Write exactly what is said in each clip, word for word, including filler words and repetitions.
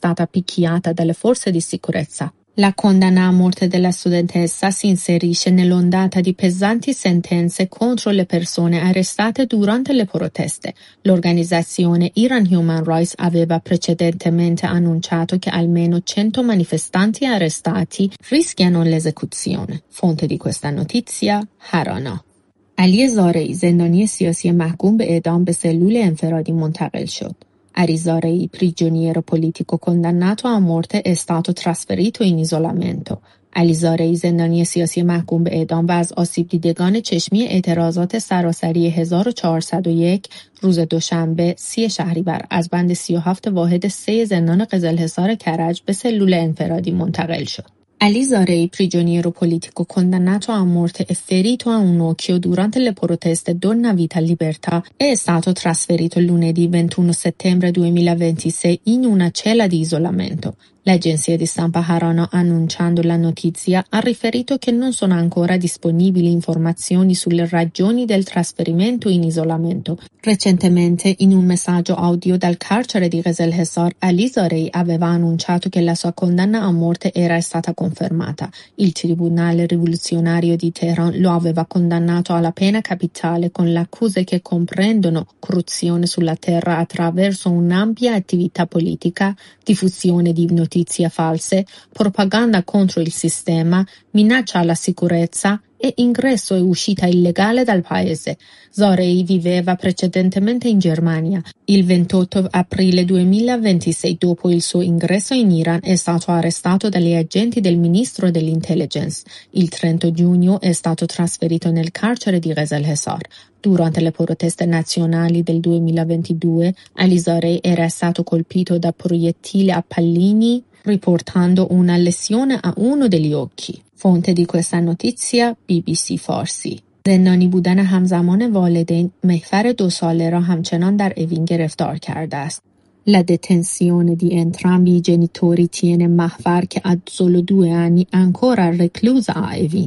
stata picchiata dalle forze di sicurezza. La condanna a morte della studentessa si inserisce nell'ondata di pesanti sentenze contro le persone arrestate durante le proteste. L'organizzazione Iran Human Rights aveva precedentemente annunciato che almeno cento manifestanti arrestati rischiano l'esecuzione. Fonte di questa notizia: هرانا. علی زارعی زندانی سیاسی محکوم به اعدام به سلول انفرادی منتقل شد. Ali Zaray, prigioniero politico condannato a morte, è stato trasferito in isolamento. علی زارعی زندانی سیاسی محکوم به اعدام و از آسیب دیدگان چشمی اعتراضات سراسری هزار و چهارصد و یک روز دوشنبه سی شهریور از بند سی و هفت واحد سه زندان قزلحصار کرج به سلول انفرادی منتقل شد. Ali Zaray, prigioniero politico condannato a morte e ferito a un occhio durante le proteste Donna Vita Libertà, è stato trasferito lunedì ventuno settembre duemilaventisei in una cella di isolamento. L'agenzia di stampa Harana, annunciando la notizia, ha riferito che non sono ancora disponibili informazioni sulle ragioni del trasferimento in isolamento. Recentemente, in un messaggio audio dal carcere di Qezelhesar, Ali Zaray aveva annunciato che la sua condanna a morte era stata confermata. Il Tribunale rivoluzionario di Teheran lo aveva condannato alla pena capitale con le accuse che comprendono corruzione sulla terra attraverso un'ampia attività politica, diffusione di notizie false, propaganda contro il sistema, minaccia alla sicurezza e ingresso e uscita illegale dal paese. Zaray viveva precedentemente in Germania. Il ventotto aprile duemilaventisei, dopo il suo ingresso in Iran, è stato arrestato dagli agenti del ministro dell'intelligence. Il trenta giugno è stato trasferito nel carcere di Qezelhesar. Durante le proteste nazionali del duemilaventidue, Ali Zaray era stato colpito da proiettili a pallini, riportando una lesione a uno degli occhi. Fonte di questa notizia بی بی سی فارسی. زندانی بودن همزمان والدین محفر دو ساله را همچنان در اوین گرفتار کرده است. La detenzione di entrambi i genitori tiene Mahfar, che ha solo due anni, ancora reclusa a Evin.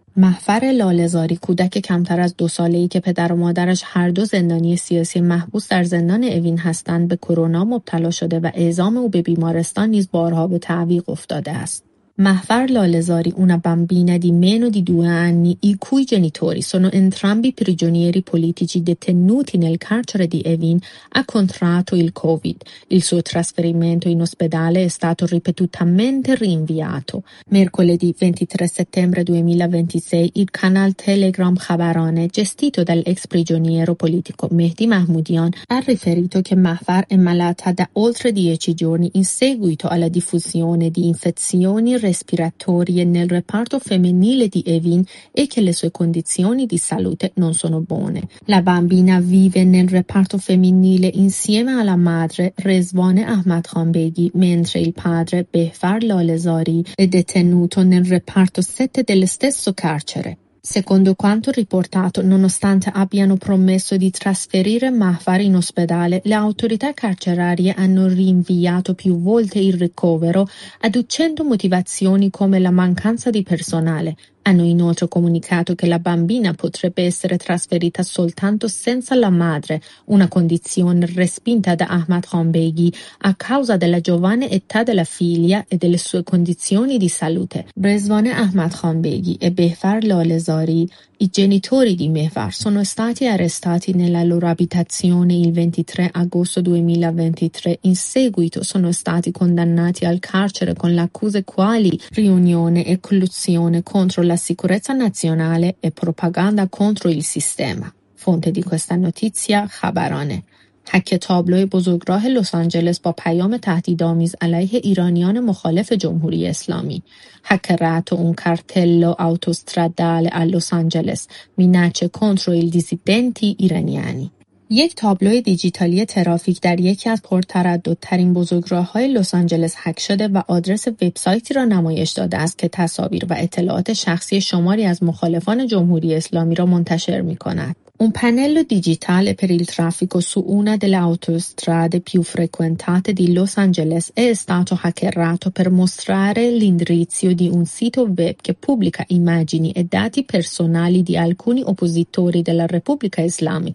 محفر لاله‌زاری، کودک کمتر از دو ساله‌ای که پدر و مادرش هر دو زندانی سیاسی محبوس در زندان اوین هستند، به کرونا مبتلا شده و اعزام او به بیمارستان نیز بارها به تعویق افتاده است. Mahfar Lalezari, una bambina di meno di due anni, i cui genitori sono entrambi prigionieri politici detenuti nel carcere di Evin, ha contratto il Covid. Il suo trasferimento in ospedale è stato ripetutamente rinviato. Mercoledì ventitré settembre duemilaventisei il canale Telegram Khabarane, gestito dall'ex prigioniero politico Mehdi Mahmoudian, ha riferito che Mahfar è malata da oltre dieci giorni in seguito alla diffusione di infezioni respiratorie nel reparto femminile di Evin e che le sue condizioni di salute non sono buone. La bambina vive nel reparto femminile insieme alla madre Rezvane Ahmad Khanbegi, mentre il padre Behfar Lalezari è detenuto nel reparto sette dello stesso carcere. Secondo quanto riportato, nonostante abbiano promesso di trasferire Mahfar in ospedale, le autorità carcerarie hanno rinviato più volte il ricovero, adducendo motivazioni come la mancanza di personale. Hanno inoltre comunicato che la bambina potrebbe essere trasferita soltanto senza la madre, una condizione respinta da Ahmad Khanbegi a causa della giovane età della figlia e delle sue condizioni di salute. Rezvane Ahmad Khanbegi e Behfar Lalezari, i genitori di Mahfar, sono stati arrestati nella loro abitazione il ventitré agosto duemilaventitré. In seguito sono stati condannati al carcere con le accuse quali riunione e collusione contro la sicurezza nazionale e propaganda contro il sistema. Fonte di questa notizia خبرانه. حک تابلوی بزرگراه لس آنجلس با پیام تهدیدآمیز علیه ایرانیان مخالف جمهوری اسلامی. Hackerato un cartello autostradale a Los Angeles, minacce contro i dissidenti iraniani. یک تابلوی دیجیتالی ترافیک در یکی از پرترددترین بزرگراه‌های لس آنجلس هک شده و آدرس وبسایتی را نمایش داده است که تصاویر و اطلاعات شخصی شماری از مخالفان جمهوری اسلامی را منتشر می‌کند. Un pannello digitale per il traffico su una delle autostrade più frequentate di Los Angeles è stato hackerato per mostrare l'indirizzo di un sito web che pubblica immagini e dati personali di alcuni oppositori della Repubblica Islamica.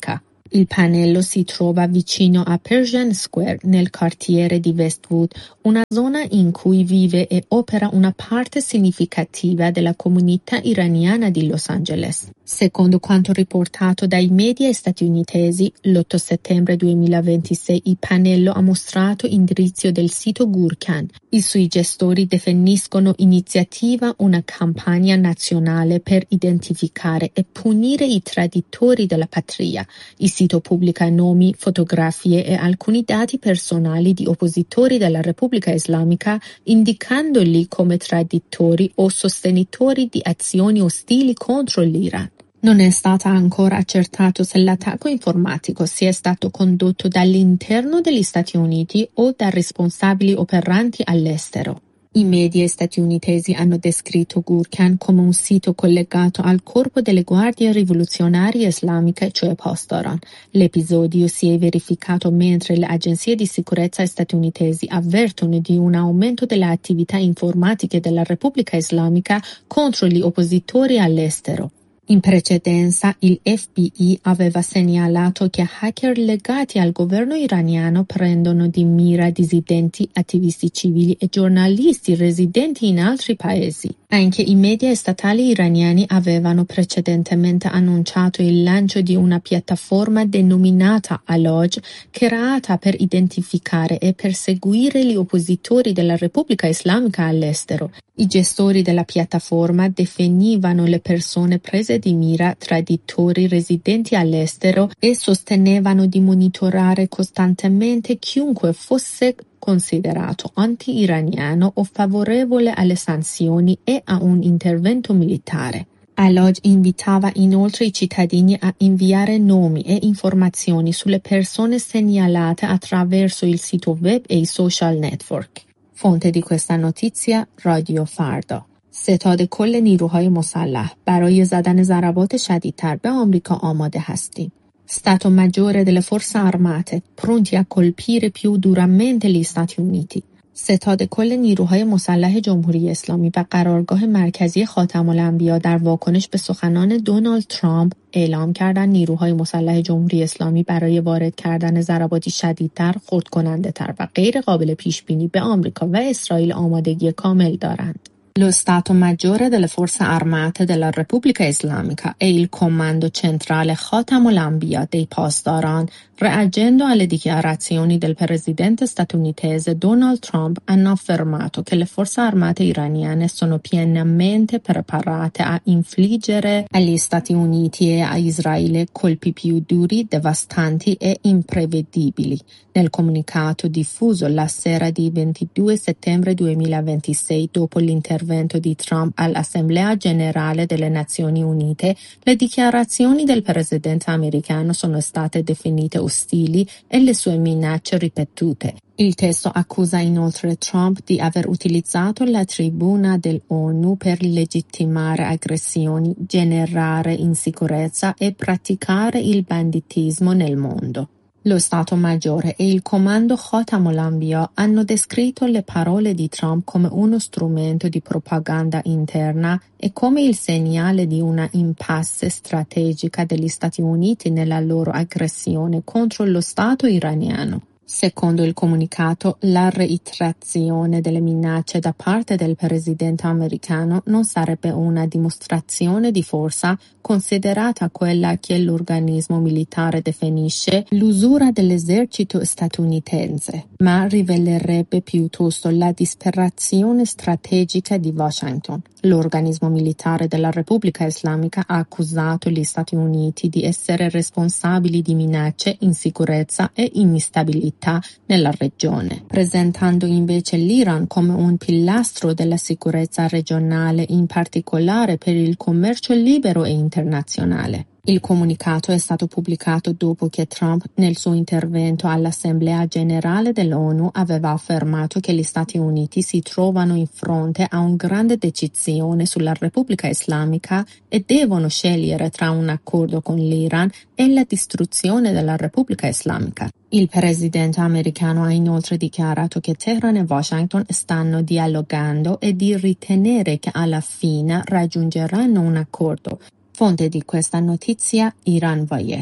Il pannello si trova vicino a Pershing Square nel quartiere di Westwood, una zona in cui vive e opera una parte significativa della comunità iraniana di Los Angeles. Secondo quanto riportato dai media statunitensi, l'otto settembre duemilaventisei il pannello ha mostrato indirizzo del sito Gurkhan. I suoi gestori definiscono iniziativa una campagna nazionale per identificare e punire i traditori della patria. Il sito pubblica nomi, fotografie e alcuni dati personali di oppositori della Repubblica Islamica, indicandoli come traditori o sostenitori di azioni ostili contro l'Iran. Non è stata ancora accertato se l'attacco informatico sia stato condotto dall'interno degli Stati Uniti o da responsabili operanti all'estero. I media statunitensi hanno descritto Gurkhan come un sito collegato al corpo delle guardie rivoluzionarie islamiche, cioè Pasdaran. L'episodio si è verificato mentre le agenzie di sicurezza statunitensi avvertono di un aumento delle attività informatiche della Repubblica Islamica contro gli oppositori all'estero. In precedenza, il F B I aveva segnalato che hacker legati al governo iraniano prendono di mira dissidenti, attivisti civili e giornalisti residenti in altri paesi. Anche i media statali iraniani avevano precedentemente annunciato il lancio di una piattaforma denominata Aloj, creata per identificare e perseguire gli oppositori della Repubblica Islamica all'estero. I gestori della piattaforma definivano le persone prese di mira traditori residenti all'estero e sostenevano di monitorare costantemente chiunque fosse considerato anti-iraniano o favorevole alle sanzioni e a un intervento militare. Aloj invitava inoltre i cittadini a inviare nomi e informazioni sulle persone segnalate attraverso il sito web e i social network. fonte di questa notizia رادیو فردا. ستاد کل نیروهای مسلح برای زدن ضربات شدیدتر به آمریکا آماده هستیم. Stato Maggiore delle Forze Armate, pronti a colpire più duramente gli Stati Uniti. ستاد کل نیروهای مسلح جمهوری اسلامی و قرارگاه مرکزی خاتم الانبیا در واکنش به سخنان دونالد ترامپ اعلام کردند نیروهای مسلح جمهوری اسلامی برای وارد کردن ضرباتی شدیدتر، خردکننده‌تر و غیر قابل پیش بینی به آمریکا و اسرائیل آمادگی کامل دارند. Lo Stato Maggiore delle Forze Armate della Repubblica Islamica e il Comando Centrale Khatam al-Anbiya dei Pasdaran, reagendo alle dichiarazioni del presidente statunitense Donald Trump, hanno affermato che le forze armate iraniane sono pienamente preparate a infliggere agli Stati Uniti e a Israele colpi più duri, devastanti e imprevedibili. Nel comunicato diffuso la sera di ventidue settembre duemilaventisei, dopo l'intervento di Trump all'Assemblea Generale delle Nazioni Unite, le dichiarazioni del presidente americano sono state definite ostili e le sue minacce ripetute. Il testo accusa inoltre Trump di aver utilizzato la tribuna dell'ONU per legittimare aggressioni, generare insicurezza e praticare il banditismo nel mondo. Lo Stato Maggiore e il Comando Khatam al-Anbiya hanno descritto le parole di Trump come uno strumento di propaganda interna e come il segnale di una impasse strategica degli Stati Uniti nella loro aggressione contro lo Stato iraniano. Secondo il comunicato, la reiterazione delle minacce da parte del presidente americano non sarebbe una dimostrazione di forza, considerata quella che l'organismo militare definisce l'usura dell'esercito statunitense, ma rivelerebbe piuttosto la disperazione strategica di Washington. L'organismo militare della Repubblica Islamica ha accusato gli Stati Uniti di essere responsabili di minacce, insicurezza e instabilità nella regione, presentando invece l'Iran come un pilastro della sicurezza regionale, in particolare per il commercio libero e internazionale. Il comunicato è stato pubblicato dopo che Trump, nel suo intervento all'Assemblea Generale dell'ONU, aveva affermato che gli Stati Uniti si trovano in fronte a una grande decisione sulla Repubblica Islamica e devono scegliere tra un accordo con l'Iran e la distruzione della Repubblica Islamica. Il presidente americano ha inoltre dichiarato che Teheran e Washington stanno dialogando e di ritenere che alla fine raggiungeranno un accordo. Fonte di questa notizia Iran Wire.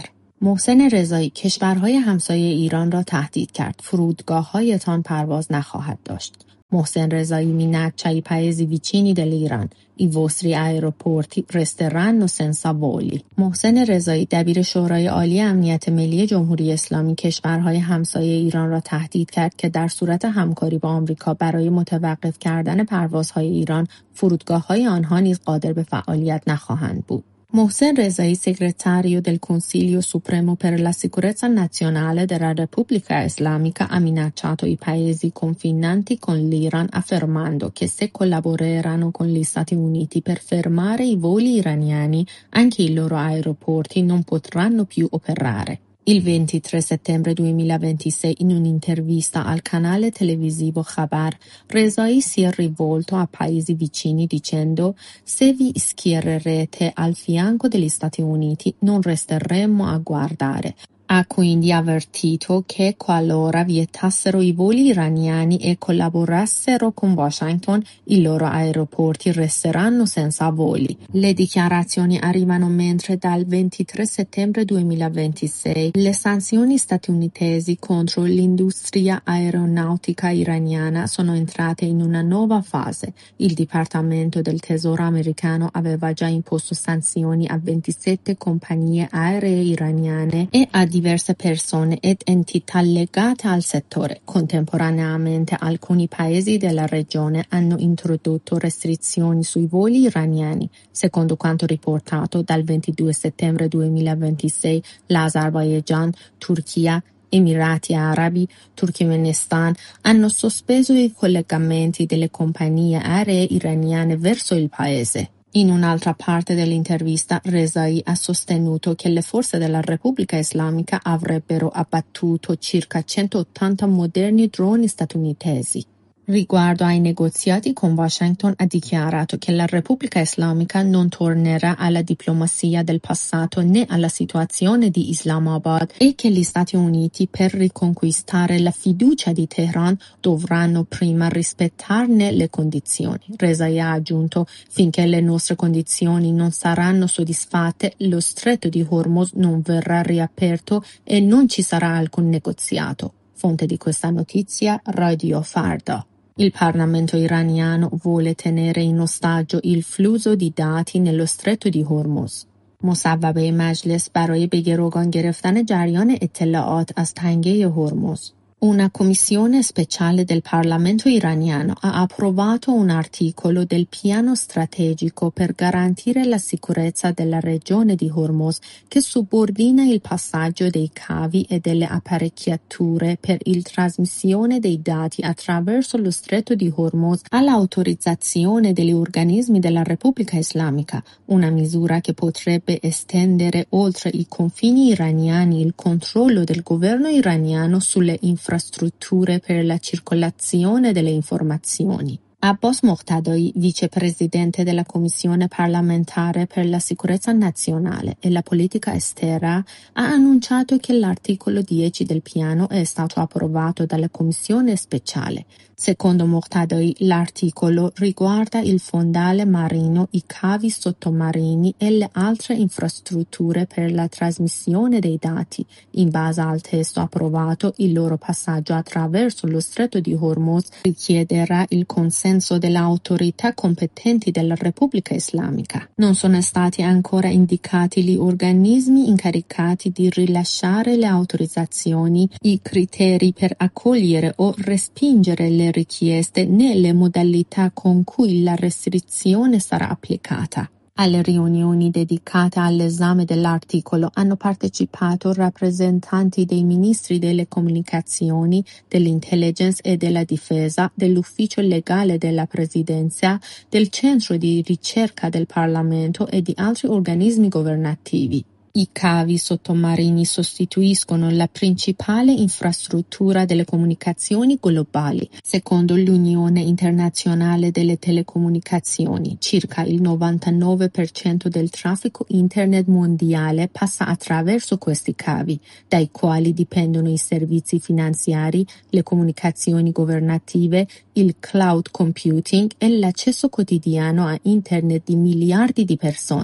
محسن رضایی کشورهای همسایه ایران را تهدید کرد. فرودگاه‌هایتان پرواز نخواهد داشت. Mohsen Rezaei minaccia i paesi vicini dell'Iran. I vostri aeroporti resteranno senza voli. محسن رضایی دبیر شورای عالی امنیت ملی جمهوری اسلامی کشورهای همسایه ایران را تهدید کرد که در صورت همکاری با آمریکا برای متوقف کردن پروازهای ایران، فرودگاه‌های آنها نیز قادر به فعالیت نخواهند بود. Mohsen Rezaei, segretario del Consiglio Supremo per la Sicurezza Nazionale della Repubblica Islamica, ha minacciato i paesi confinanti con l'Iran affermando che se collaboreranno con gli Stati Uniti per fermare i voli iraniani, anche i loro aeroporti non potranno più operare. Il ventitré settembre duemilaventisei, in un'intervista al canale televisivo Khabar, Rezaei si è rivolto a paesi vicini dicendo: se vi schiererete al fianco degli Stati Uniti, non resteremo a guardare. Ha quindi avvertito che qualora vietassero i voli iraniani e collaborassero con Washington, i loro aeroporti resteranno senza voli. Le dichiarazioni arrivano mentre dal ventitré settembre duemilaventisei le sanzioni statunitensi contro l'industria aeronautica iraniana sono entrate in una nuova fase. Il Dipartimento del Tesoro americano aveva già imposto sanzioni a ventisette compagnie aeree iraniane e a diverse persone ed entità legate al settore. Contemporaneamente alcuni paesi della regione hanno introdotto restrizioni sui voli iraniani. Secondo quanto riportato dal ventidue settembre duemilaventisei, l'Azerbaijan, Turchia, Emirati Arabi, Turkmenistan hanno sospeso i collegamenti delle compagnie aeree iraniane verso il paese. In un'altra parte dell'intervista, Rezaei ha sostenuto che le forze della Repubblica Islamica avrebbero abbattuto circa centottanta moderni droni statunitensi. Riguardo ai negoziati con Washington, ha dichiarato che la Repubblica Islamica non tornerà alla diplomazia del passato né alla situazione di Islamabad e che gli Stati Uniti, per riconquistare la fiducia di Teheran, dovranno prima rispettarne le condizioni. Rezaei ha aggiunto: finché le nostre condizioni non saranno soddisfatte, lo stretto di Hormuz non verrà riaperto e non ci sarà alcun negoziato. Fonte di questa notizia, Radio Farda. Il Parlamento iraniano vuole tenere in ostaggio il flusso di dati nello stretto di Hormuz. مصوبه مجلس برای به گروگان گرفتن جریان اطلاعات از تنگه هرمز. Una commissione speciale del Parlamento iraniano ha approvato un articolo del piano strategico per garantire la sicurezza della regione di Hormuz che subordina il passaggio dei cavi e delle apparecchiature per il trasmissione dei dati attraverso lo stretto di Hormuz all'autorizzazione degli organismi della Repubblica Islamica, una misura che potrebbe estendere oltre i confini iraniani il controllo del governo iraniano sulle infrastrutture infrastrutture per la circolazione delle informazioni. Abbas Moqtadai, vicepresidente della Commissione parlamentare per la sicurezza nazionale e la politica estera, ha annunciato che l'articolo dieci del piano è stato approvato dalla Commissione speciale. Secondo Moqtadai, l'articolo riguarda il fondale marino, i cavi sottomarini e le altre infrastrutture per la trasmissione dei dati. In base al testo approvato, il loro passaggio attraverso lo stretto di Hormuz richiederà il consenso delle autorità competenti della Repubblica Islamica. Non sono stati ancora indicati gli organismi incaricati di rilasciare le autorizzazioni, i criteri per accogliere o respingere le richieste né le modalità con cui la restrizione sarà applicata. Alle riunioni dedicate all'esame dell'articolo hanno partecipato rappresentanti dei ministri delle comunicazioni, dell'intelligence e della difesa, dell'ufficio legale della presidenza, del centro di ricerca del Parlamento e di altri organismi governativi. I cavi sottomarini sostituiscono la principale infrastruttura delle comunicazioni globali. Secondo l'Unione Internazionale delle Telecomunicazioni, circa il novantanove per cento del traffico internet mondiale passa attraverso questi cavi, dai quali dipendono i servizi finanziari, le comunicazioni governative, il cloud computing e l'accesso quotidiano a internet di miliardi di persone.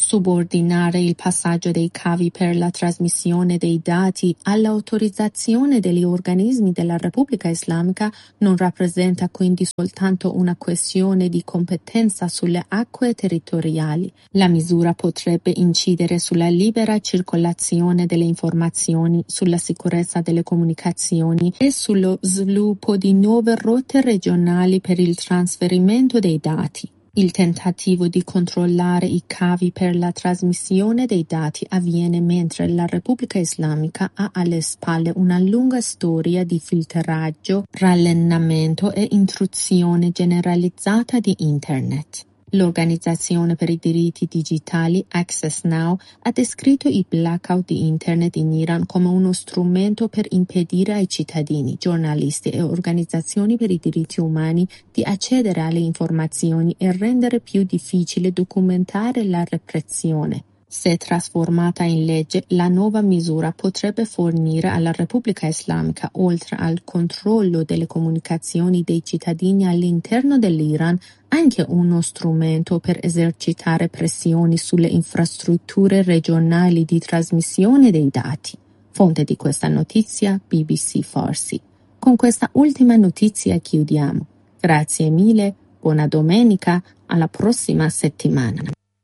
Subordinare il passaggio dei cavi per la trasmissione dei dati all'autorizzazione degli organismi della Repubblica Islamica non rappresenta quindi soltanto una questione di competenza sulle acque territoriali. La misura potrebbe incidere sulla libera circolazione delle informazioni, sulla sicurezza delle comunicazioni e sullo sviluppo di nuove rotte regionali per il trasferimento dei dati. Il tentativo di controllare i cavi per la trasmissione dei dati avviene mentre la Repubblica Islamica ha alle spalle una lunga storia di filtraggio, rallentamento e intrusione generalizzata di Internet. L'Organizzazione per i diritti digitali Access Now ha descritto il blackout di Internet in Iran come uno strumento per impedire ai cittadini, giornalisti e organizzazioni per i diritti umani di accedere alle informazioni e rendere più difficile documentare la repressione. Se trasformata in legge, la nuova misura potrebbe fornire alla Repubblica Islamica, oltre al controllo delle comunicazioni dei cittadini all'interno dell'Iran, anche uno strumento per esercitare pressioni sulle infrastrutture regionali di trasmissione dei dati. Fonte di questa notizia B B C Farsi. Con questa ultima notizia chiudiamo. Grazie mille, buona domenica, alla prossima settimana.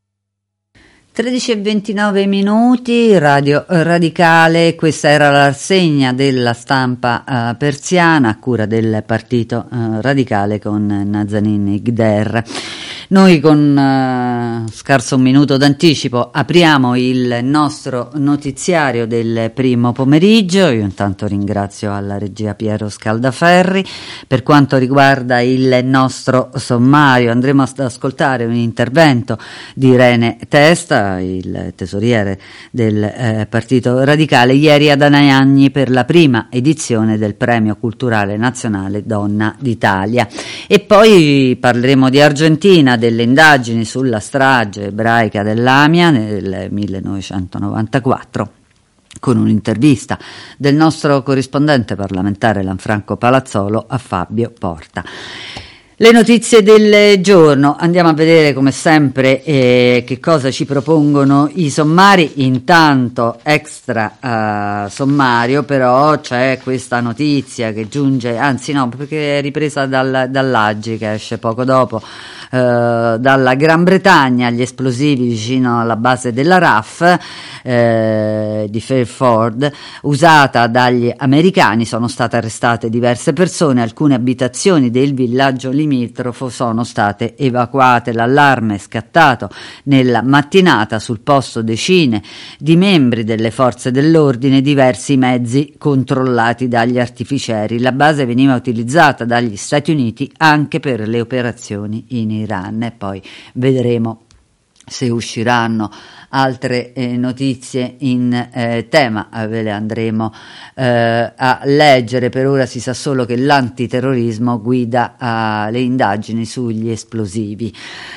tredici e ventinove minuti, Radio Radicale, questa era la rassegna della stampa uh, persiana a cura del Partito uh, Radicale con Nazanin Igder. Noi con uh, scarso un minuto d'anticipo apriamo il nostro notiziario del primo pomeriggio. Io intanto ringrazio alla regia Piero Scaldaferri. Per quanto riguarda il nostro sommario andremo ad ascoltare un intervento di Irene Testa, il tesoriere del eh, Partito Radicale, ieri ad Anagni per la prima edizione del Premio Culturale Nazionale Donna d'Italia. E poi parleremo di Argentina, delle indagini sulla strage ebraica dell'Amia nel millenovecentonovantaquattro, con un'intervista del nostro corrispondente parlamentare Lanfranco Palazzolo a Fabio Porta. Le notizie del giorno, andiamo a vedere come sempre eh, che cosa ci propongono i sommari. Intanto extra uh, sommario, però c'è questa notizia che giunge, anzi no, perché è ripresa dal, dall'A G I, che esce poco dopo, uh, dalla Gran Bretagna. Gli esplosivi vicino alla base della R A F eh, di Fairford, usata dagli americani. Sono state arrestate diverse persone, alcune abitazioni del villaggio limitrofo sono state evacuate. L'allarme è scattato nella mattinata, sul posto decine di membri delle forze dell'ordine, diversi mezzi controllati dagli artificieri. La base veniva utilizzata dagli Stati Uniti anche per le operazioni in Iran, e poi vedremo se usciranno altre eh, notizie in eh, tema, ve le andremo eh, a leggere. Per ora si sa solo che l'antiterrorismo guida uh, le indagini sugli esplosivi.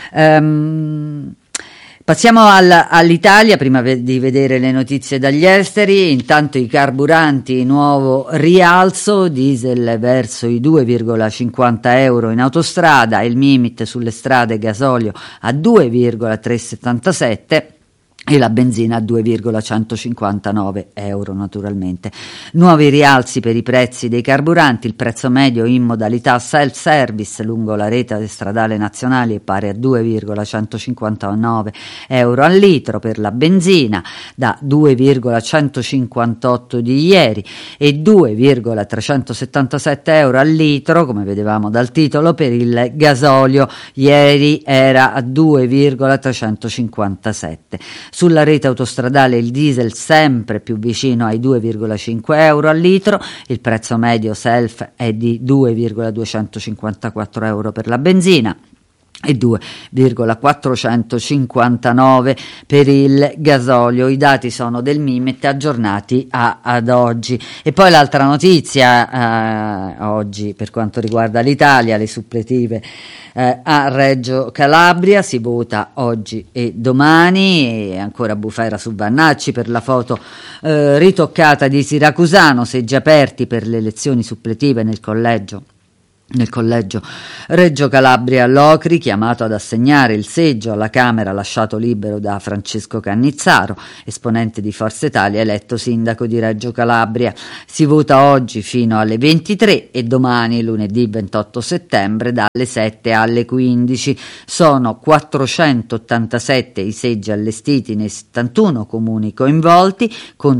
Um, Passiamo al, all'Italia, prima di vedere le notizie dagli esteri. Intanto i carburanti, nuovo rialzo, diesel verso i due virgola cinquanta euro in autostrada, il Mimit sulle strade gasolio a due virgola trecentosettantasette e la benzina a due virgola centocinquantanove euro naturalmente. Nuovi rialzi per i prezzi dei carburanti. Il prezzo medio in modalità self-service lungo la rete stradale nazionale è pari a due virgola centocinquantanove euro al litro, per la benzina da due virgola centocinquantotto di ieri e due virgola trecentosettantasette euro al litro, come vedevamo dal titolo, per il gasolio. Ieri era a due virgola trecentocinquantasette. Sulla rete autostradale il diesel sempre più vicino ai due virgola cinque euro al litro, il prezzo medio self è di due virgola duecentocinquantaquattro euro per la benzina e due virgola quattrocentocinquantanove per il gasolio. I dati sono del Mimit aggiornati a, ad oggi. E poi l'altra notizia eh, oggi per quanto riguarda l'Italia, le suppletive eh, a Reggio Calabria, si vota oggi e domani, e ancora bufera su Vannacci per la foto eh, ritoccata di Siracusano, seggi aperti per le elezioni suppletive nel collegio nel collegio Reggio Calabria Locri, chiamato ad assegnare il seggio alla Camera lasciato libero da Francesco Cannizzaro, esponente di Forza Italia, eletto sindaco di Reggio Calabria. Si vota oggi fino alle ventitré e domani, lunedì ventotto settembre, dalle sette alle quindici. Sono quattrocentottantasette i seggi allestiti nei settantuno comuni coinvolti, con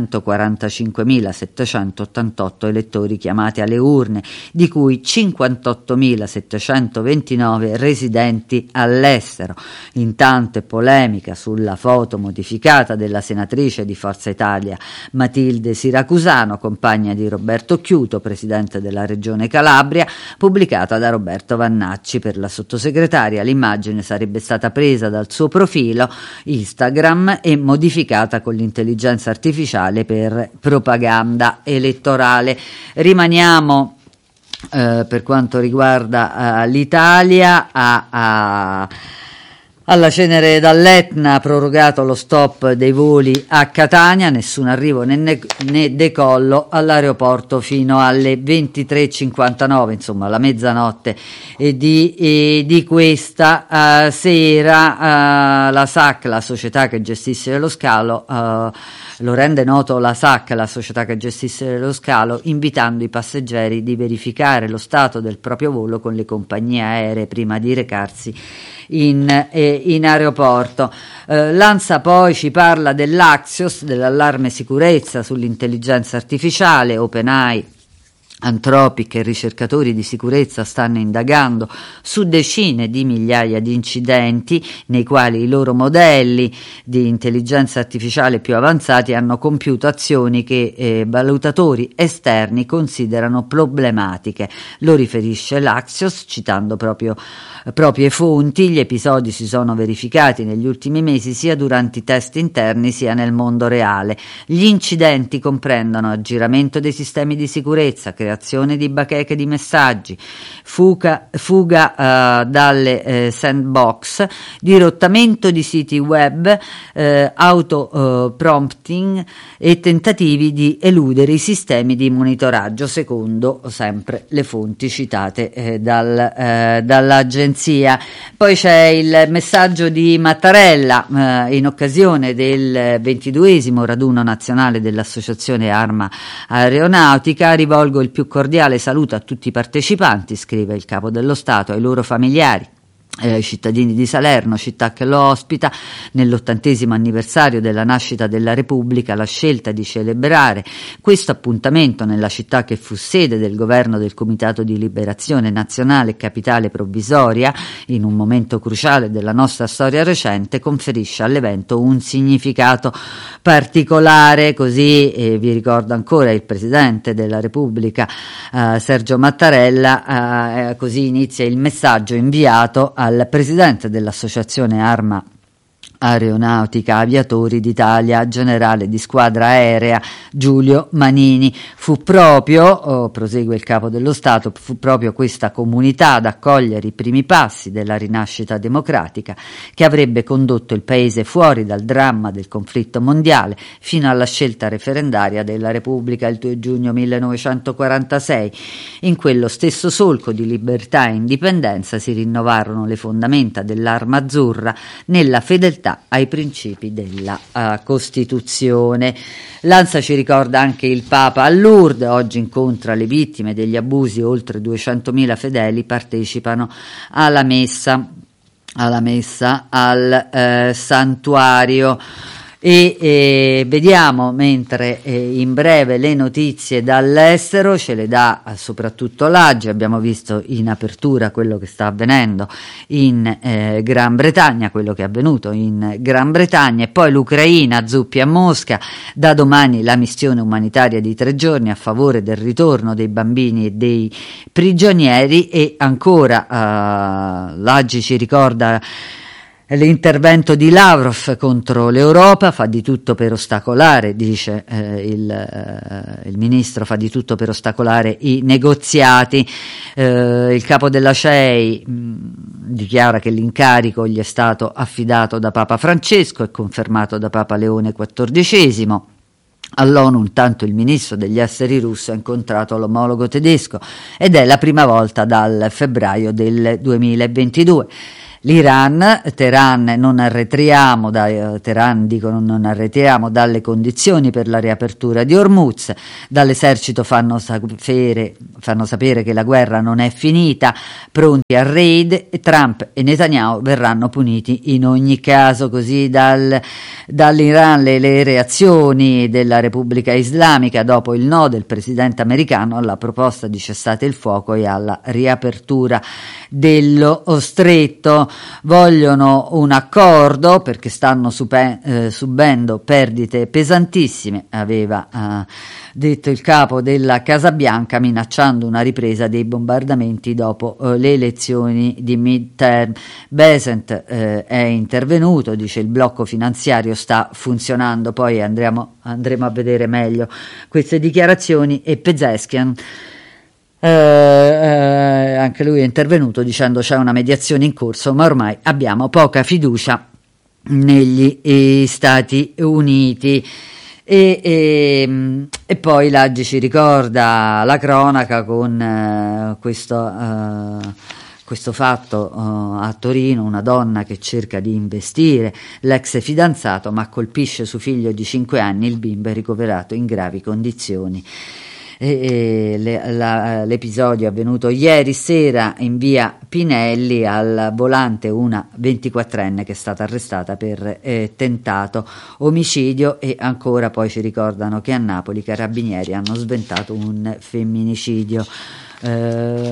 trecentoquarantacinquemilasettecentottantotto elettori chiamati alle urne, di cui cinquantottomilasettecentoventinove residenti all'estero. Intanto è polemica sulla foto modificata della senatrice di Forza Italia Matilde Siracusano, compagna di Roberto Chiuto, presidente della Regione Calabria, pubblicata da Roberto Vannacci. Per la sottosegretaria l'immagine sarebbe stata presa dal suo profilo Instagram e modificata con l'intelligenza artificiale per propaganda elettorale. Rimaniamo Eh, per quanto riguarda uh, l'Italia, a, a, alla Cenere dall'Etna ha prorogato lo stop dei voli a Catania, nessun arrivo né, ne, né decollo all'aeroporto fino alle ventitré e cinquantanove, insomma la mezzanotte e di, e di questa uh, sera. Uh, la S A C, la società che gestisce lo scalo, uh, lo rende noto la S A C, la società che gestisce lo scalo, invitando i passeggeri di verificare lo stato del proprio volo con le compagnie aeree prima di recarsi in, eh, in aeroporto. Eh, L'ANSA poi ci parla dell'Axios, dell'allarme sicurezza sull'intelligenza artificiale. OpenAI, Anthropic e ricercatori di sicurezza stanno indagando su decine di migliaia di incidenti nei quali i loro modelli di intelligenza artificiale più avanzati hanno compiuto azioni che eh, valutatori esterni considerano problematiche. Lo riferisce l'Axios citando proprio proprie fonti. Gli episodi si sono verificati negli ultimi mesi sia durante i test interni sia nel mondo reale. Gli incidenti comprendono aggiramento dei sistemi di sicurezza, creazione di bacheche di messaggi, fuga, fuga uh, dalle eh, sandbox, dirottamento di siti web, eh, auto uh, prompting e tentativi di eludere i sistemi di monitoraggio, secondo sempre le fonti citate eh, dal, eh, dall'agenzia. Poi c'è il messaggio di Mattarella eh, in occasione del ventiduesimo raduno nazionale dell'Associazione Arma Aeronautica. Rivolgo il più cordiale saluto a tutti i partecipanti, scrive il Capo dello Stato, ai loro familiari, ai cittadini di Salerno, città che lo ospita. Nell'ottantesimo anniversario della nascita della Repubblica, la scelta di celebrare questo appuntamento nella città che fu sede del governo del Comitato di Liberazione Nazionale e capitale provvisoria, in un momento cruciale della nostra storia recente, conferisce all'evento un significato particolare. Così eh, vi ricordo ancora il Presidente della Repubblica eh, Sergio Mattarella, eh, così inizia il messaggio inviato al Presidente dell'Associazione Arma Aeronautica Aviatori d'Italia, generale di squadra aerea Giulio Manini. Fu proprio, oh, prosegue il Capo dello Stato, fu proprio questa comunità ad accogliere i primi passi della rinascita democratica che avrebbe condotto il paese fuori dal dramma del conflitto mondiale fino alla scelta referendaria della Repubblica il due giugno millenovecentoquarantasei. In quello stesso solco di libertà e indipendenza si rinnovarono le fondamenta dell'Arma Azzurra nella fedeltà ai principi della uh, Costituzione. L'ANSA ci ricorda anche il Papa a Lourdes, oggi incontra le vittime degli abusi, oltre duecentomila fedeli partecipano alla messa, alla messa al eh, santuario. E eh, vediamo, mentre eh, in breve le notizie dall'estero ce le dà eh, soprattutto l'Aggi. Abbiamo visto in apertura quello che sta avvenendo in eh, Gran Bretagna, quello che è avvenuto in Gran Bretagna, e poi l'Ucraina, zuppi a Mosca. Da domani la missione umanitaria di tre giorni a favore del ritorno dei bambini e dei prigionieri. E ancora eh, l'Aggi ci ricorda l'intervento di Lavrov contro l'Europa, fa di tutto per ostacolare, dice eh, il, eh, il ministro, fa di tutto per ostacolare i negoziati. Eh, il capo della C E I mh, dichiara che l'incarico gli è stato affidato da Papa Francesco e confermato da Papa Leone quattordicesimo. All'ONU intanto il ministro degli esteri russo ha incontrato l'omologo tedesco ed è la prima volta dal febbraio del duemilaventidue. L'Iran, Teheran, non arretriamo, da, Teheran dicono non arretriamo dalle condizioni per la riapertura di Hormuz, dall'esercito fanno sapere, fanno sapere che la guerra non è finita, pronti al raid, e Trump e Netanyahu verranno puniti in ogni caso. Così dal, dall'Iran le, le reazioni della Repubblica Islamica dopo il no del presidente americano alla proposta di cessate il fuoco e alla riapertura dello stretto. Vogliono un accordo perché stanno supe- eh, subendo perdite pesantissime, aveva eh, detto il capo della Casa Bianca, minacciando una ripresa dei bombardamenti dopo eh, le elezioni di midterm. Besant eh, è intervenuto, dice il blocco finanziario sta funzionando, poi andremo, andremo a vedere meglio queste dichiarazioni. E Pezeshkian Eh, eh, anche lui è intervenuto dicendo c'è una mediazione in corso, ma ormai abbiamo poca fiducia negli eh, Stati Uniti. E, e, e poi l'Aggi ci ricorda la cronaca con eh, questo, eh, questo fatto eh, a Torino, una donna che cerca di investire l'ex fidanzato ma colpisce suo figlio di cinque anni, il bimbo è ricoverato in gravi condizioni. E, e, le, la, l'episodio è avvenuto ieri sera in via Pinelli, al volante una ventiquattrenne che è stata arrestata per eh, tentato omicidio. E ancora poi ci ricordano che a Napoli i carabinieri hanno sventato un femminicidio. Ehm,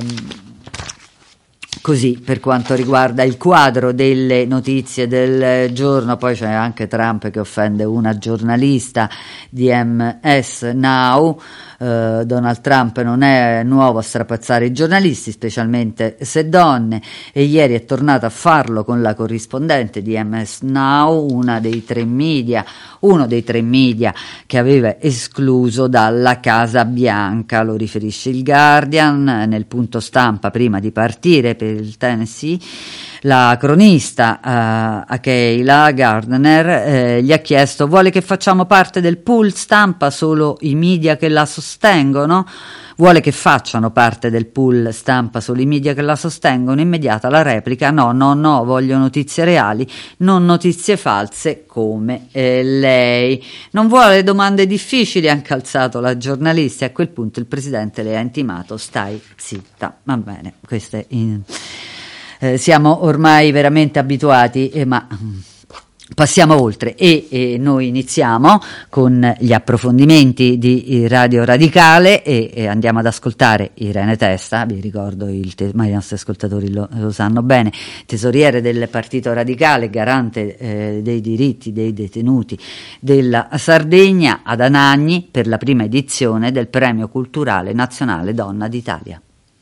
Così per quanto riguarda il quadro delle notizie del giorno. Poi c'è anche Trump che offende una giornalista di M S Now. Uh, Donald Trump non è nuovo a strapazzare i giornalisti, specialmente se donne, e ieri è tornato a farlo con la corrispondente di M S Now, una dei tre media, uno dei tre media che aveva escluso dalla Casa Bianca. Lo riferisce il Guardian nel punto stampa prima di partire per il Tennessee. La cronista uh, Kayla Gardner eh, gli ha chiesto: vuole che facciamo parte del pool stampa solo i media che la sostengono? Vuole che facciano parte del pool stampa solo i media che la sostengono? Immediata la replica: no, no, no, voglio notizie reali, non notizie false come eh, lei. Non vuole domande difficili, ha incalzato la giornalista, e a quel punto il presidente le ha intimato: stai zitta. Va bene, questo è in... Eh, siamo ormai veramente abituati, eh, ma passiamo oltre e, e noi iniziamo con gli approfondimenti di Radio Radicale e, e andiamo ad ascoltare Irene Testa. Vi ricordo, il te- ma i nostri ascoltatori lo, lo sanno bene, tesoriere del Partito Radicale, garante eh, dei diritti dei detenuti della Sardegna, ad Anagni per la prima edizione del Premio Culturale Nazionale Donna d'Italia.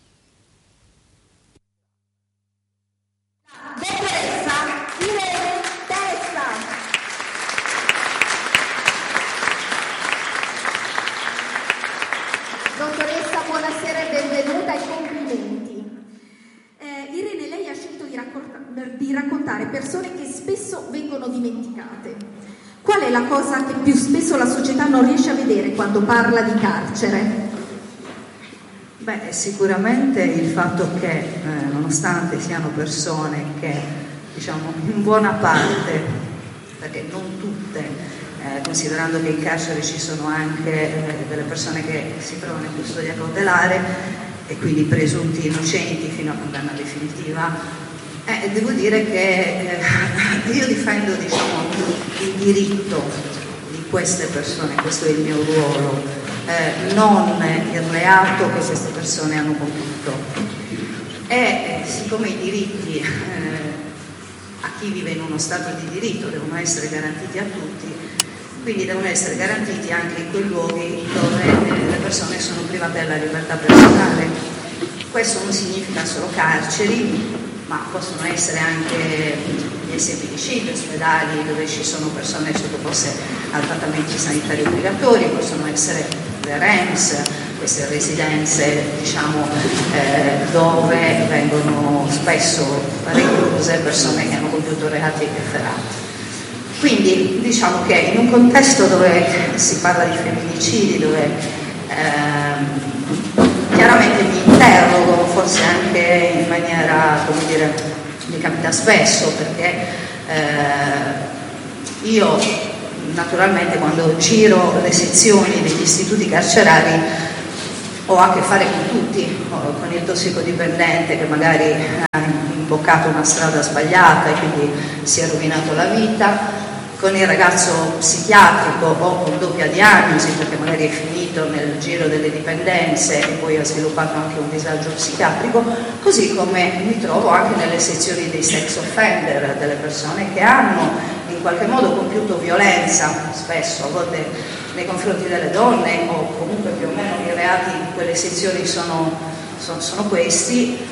Dottoressa, buonasera e benvenuta e complimenti. Eh, Irene, lei ha scelto di, raccort- di raccontare persone che spesso vengono dimenticate. Qual è la cosa che più spesso la società non riesce a vedere quando parla di carcere? Beh, sicuramente il fatto che, eh, nonostante siano persone che, diciamo, in buona parte, perché non tutte, Eh, considerando che in carcere ci sono anche eh, delle persone che si trovano in custodia cautelare e quindi presunti innocenti fino a condanna definitiva, eh, devo dire che eh, io difendo, diciamo, il diritto di queste persone, questo è il mio ruolo, eh, non il reato che queste persone hanno compiuto. E eh, siccome i diritti eh, a chi vive in uno stato di diritto devono essere garantiti a tutti, quindi devono essere garantiti anche in quei luoghi dove eh, le persone sono private della libertà personale. Questo non significa solo carceri, ma possono essere anche gli S P D C, gli ospedali dove ci sono persone sottoposte a trattamenti sanitari obbligatori, possono essere le R E M S, queste residenze, diciamo, eh, dove vengono spesso recluse persone che hanno compiuto reati efferati. Quindi diciamo che in un contesto dove si parla di femminicidi, dove ehm, chiaramente mi interrogo, forse anche in maniera, come dire, mi capita spesso, perché eh, io naturalmente quando giro le sezioni degli istituti carcerari ho a che fare con tutti, con il tossicodipendente che magari ha imboccato una strada sbagliata e quindi si è rovinato la vita, con il ragazzo psichiatrico o con doppia diagnosi perché magari è finito nel giro delle dipendenze e poi ha sviluppato anche un disagio psichiatrico, così come mi trovo anche nelle sezioni dei sex offender, delle persone che hanno in qualche modo compiuto violenza, spesso a volte nei confronti delle donne o comunque più o meno i reati in quelle sezioni sono, sono, sono questi.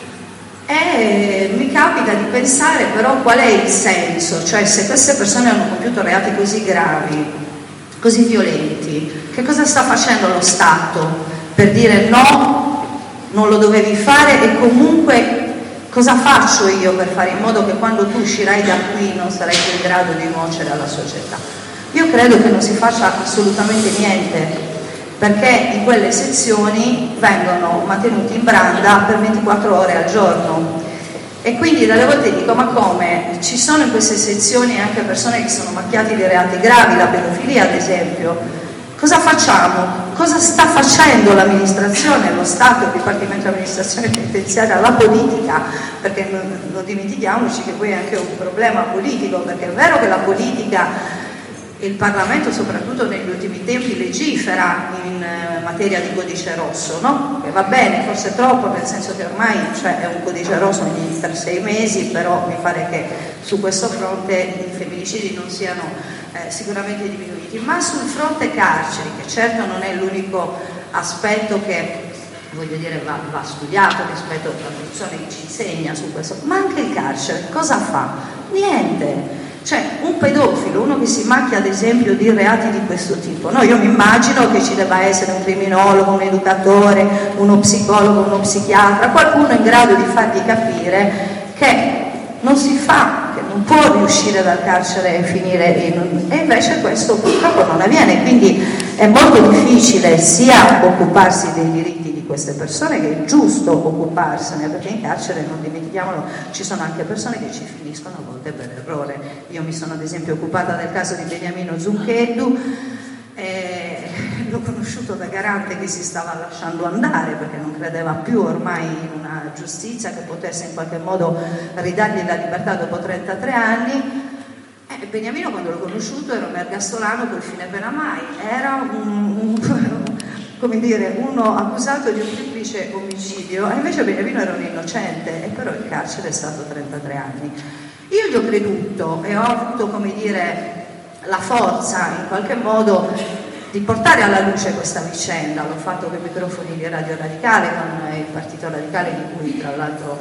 E mi capita di pensare però qual è il senso, cioè se queste persone hanno compiuto reati così gravi, così violenti, che cosa sta facendo lo Stato per dire no, non lo dovevi fare e comunque cosa faccio io per fare in modo che quando tu uscirai da qui non sarai più in grado di nuocere alla società? Io credo che non si faccia assolutamente niente, perché in quelle sezioni vengono mantenuti in branda per ventiquattro ore al giorno e quindi dalle volte dico ma come? Ci sono in queste sezioni anche persone che sono macchiate di reati gravi, la pedofilia ad esempio, cosa facciamo? Cosa sta facendo l'amministrazione, lo Stato, il Dipartimento di Amministrazione Penitenziaria, la politica? Perché non, non dimentichiamoci che poi è anche un problema politico, perché è vero che la politica, il Parlamento soprattutto negli ultimi tempi legifera in materia di codice rosso, no? Che va bene, forse troppo, nel senso che ormai cioè, è un codice rosso ogni per sei mesi, però mi pare che su questo fronte i femminicidi non siano eh, sicuramente diminuiti, ma sul fronte carceri, che certo non è l'unico aspetto che voglio dire va, va studiato rispetto alla produzione che ci insegna su questo, ma anche il carcere cosa fa? Niente. Cioè un pedofilo, uno che si macchia ad esempio di reati di questo tipo, no? Io mi immagino che ci debba essere un criminologo, un educatore, uno psicologo, uno psichiatra, qualcuno in grado di fargli capire che non si fa, che non può riuscire dal carcere e finire in... e invece questo purtroppo non avviene, quindi è molto difficile sia occuparsi dei diritti di queste persone, che è giusto occuparsene, perché in carcere, non dimentichiamolo, ci sono anche persone che ci finiscono a volte per errore. Io mi sono ad esempio occupata del caso di Beniamino Zuncheddu, eh, l'ho conosciuto da garante che si stava lasciando andare perché non credeva più ormai in una giustizia che potesse in qualche modo ridargli la libertà dopo trentatré anni. Eh, Beniamino quando l'ho conosciuto era un ergastolano col fine pena mai, era un, un, come dire, uno accusato di un triplice omicidio e invece Beniamino era un innocente e però il carcere è stato trentatré anni. Io gli ho creduto e ho avuto, come dire, la forza in qualche modo di portare alla luce questa vicenda. L'ho fatto con i microfoni di Radio Radicale, con il Partito Radicale di cui tra l'altro